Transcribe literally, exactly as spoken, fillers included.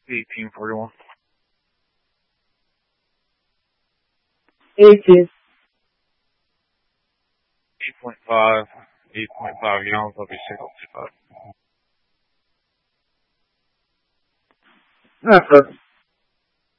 eighteen forty-one. eighteen. eight point five. eight point five gallons, that'll be six point five. That's perfect.